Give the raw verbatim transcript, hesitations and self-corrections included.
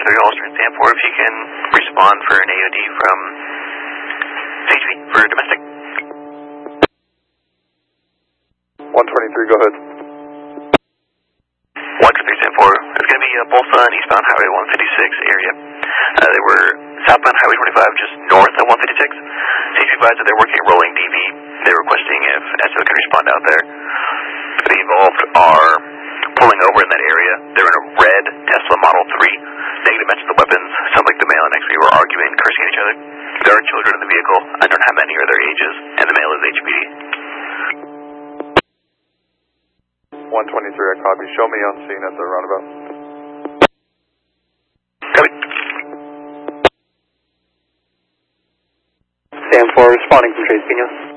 one three Holster Stand four, if you can respond for an A O D from C H P for domestic. one twenty-three, go ahead. one two three Stand four, it's going to be uh, Bolsa and eastbound Highway one fifty-six area. Uh, they were southbound Highway twenty-five, just north of one fifty-six. C H P advised that they're working a rolling D V. They're requesting if S O can respond out there. The involved are pulling over in that area. They're in a red Tesla Model three. Negative mention of the weapons. Sounds like the male and X V were arguing, cursing at each other. There are children in the vehicle. I don't know how many or their ages, and the male is H P D. one twenty-three, I copy. Show me on scene at the roundabout. Copy. Stand four, responding from Trace Pino.